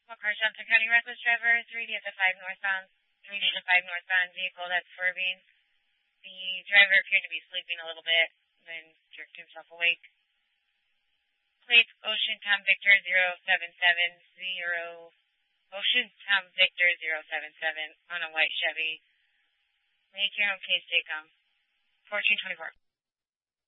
Johnson County reckless driver, 3D at the 5 northbound, 3D to 5 northbound vehicle that's swerving. The driver appeared to be sleeping a little bit, then jerked himself awake. Plates Ocean Tom Victor 0770, Ocean Tom Victor 077 on a white Chevy. Make your own case, Daycom. 1424.